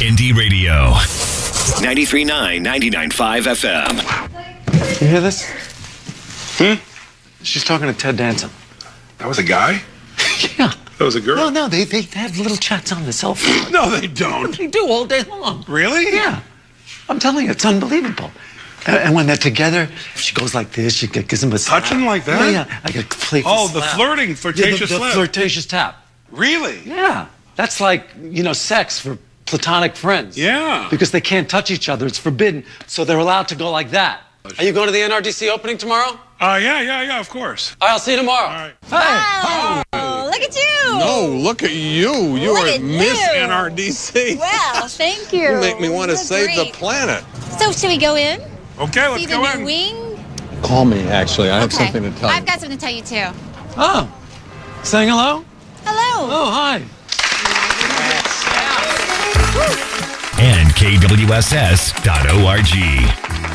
Indie Radio. 93.9, 99.5 FM. You hear this? She's talking to Ted Danson. That was a guy? Yeah. That was a girl? No, they have little chats on the cell phone. No, they don't. They do all day long. Really? Yeah. I'm telling you, it's unbelievable. And when they're together, she goes like this, she gives him a slap. Touching like that? Yeah. I get playful Oh, the slap. flirting, flirtatious the slap. flirtatious tap. Really? Yeah. That's like, sex for platonic friends. Yeah. Because they can't touch each other. It's forbidden. So they're allowed to go like that. Are you going to the NRDC opening tomorrow? Yeah, of course. All right, I'll see you tomorrow. All right. Wow, look at you. No, look at you. You Look are at Miss you. NRDC. Wow, thank you. You make me want to That's save the great. planet. So should we go in? Okay, let's See the go new in. wing? Call me, actually. I have Okay. something to tell you. I've got something to tell you too. Oh. Saying hello? Hello. Oh, hi. And KWSS.org.